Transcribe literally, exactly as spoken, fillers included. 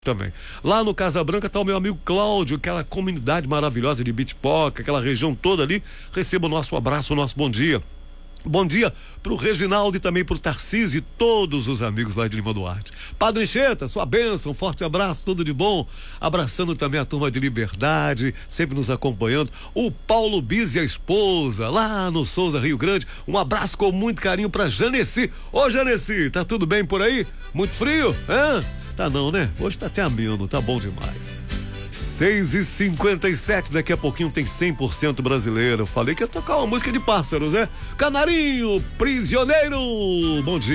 Também. Lá no Casa Branca tá o meu amigo Cláudio, aquela comunidade maravilhosa de Bitpoca, aquela região toda ali. Receba o nosso abraço, o nosso bom dia. Bom dia pro Reginaldo e também pro Tarcísio e todos os amigos lá de Lima Duarte. Padre Enxeta, sua bênção, forte abraço, tudo de bom. Abraçando também a turma de Liberdade, sempre nos acompanhando. O Paulo Bis e a esposa, lá no Souza, Rio Grande. Um abraço com muito carinho pra Janeci. Ô Janeci, tá tudo bem por aí? Muito frio? Hã? Tá não, né? Hoje tá até ameno, tá bom demais. seis e cinquenta e sete, daqui a pouquinho tem cem por cento brasileiro. Falei que ia tocar uma música de pássaros, né? Canarinho, prisioneiro. Bom dia.